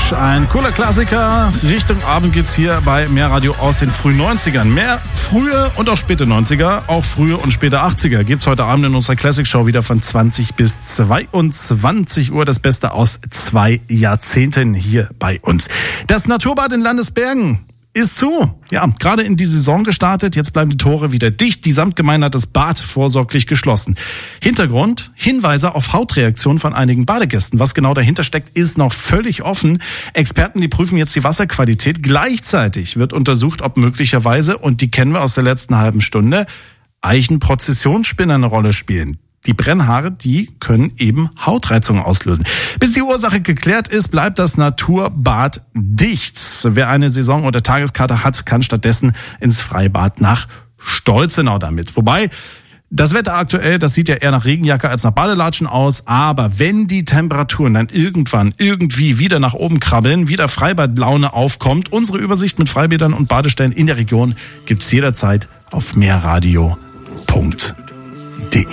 Ein cooler Klassiker. Richtung Abend geht's hier bei Mehrradio aus den frühen 90ern. Mehr frühe und auch späte 90er, auch frühe und späte 80er gibt's heute Abend in unserer Classic Show wieder von 20 bis 22 Uhr. Das Beste aus 2 Jahrzehnten hier bei uns. Das Naturbad in Landesbergen ist zu. Ja, gerade in die Saison gestartet. Jetzt bleiben die Tore wieder dicht. Die Samtgemeinde hat das Bad vorsorglich geschlossen. Hintergrund: Hinweise auf Hautreaktionen von einigen Badegästen. Was genau dahinter steckt, ist noch völlig offen. Experten, die prüfen jetzt die Wasserqualität. Gleichzeitig wird untersucht, ob möglicherweise, und die kennen wir aus der letzten halben Stunde, Eichenprozessionsspinner eine Rolle spielen. Die Brennhaare, die können eben Hautreizungen auslösen. Bis die Ursache geklärt ist, bleibt das Naturbad dicht. Wer eine Saison- oder Tageskarte hat, kann stattdessen ins Freibad nach Stolzenau damit. Wobei, das Wetter aktuell, das sieht ja eher nach Regenjacke als nach Badelatschen aus. Aber wenn die Temperaturen dann irgendwann irgendwie wieder nach oben krabbeln, wieder Freibadlaune aufkommt, unsere Übersicht mit Freibädern und Badestellen in der Region gibt's jederzeit auf mehrradio.de.